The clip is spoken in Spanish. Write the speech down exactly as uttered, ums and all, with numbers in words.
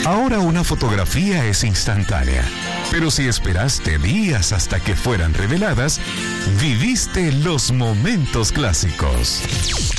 Ahora una fotografía es instantánea, pero si esperaste días hasta que fueran reveladas, viviste los momentos clásicos.